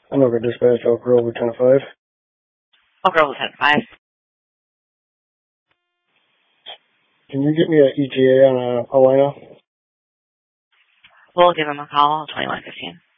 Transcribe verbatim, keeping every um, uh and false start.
I'm over dispatch, Elk Grove, Lieutenant five. Elk Grove, Lieutenant five. Can you get me an E T A on a Paulina? We'll give him a call, twenty-one fifteen.